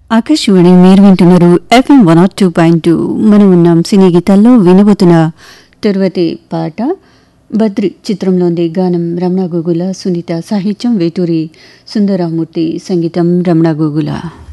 ఆకాశవాణి మీరు వింటున్నారు FM 102.2. మనం ఉన్నాం సినీ గీతాల్లో వినబోతున్న తరువాతి పాట బద్రి చిత్రంలోని గానం రమణ గోగుల, సునీత సాహిత్యం వేటూరి సుందరరామూర్తి సంగీతం రమణ గోగుల.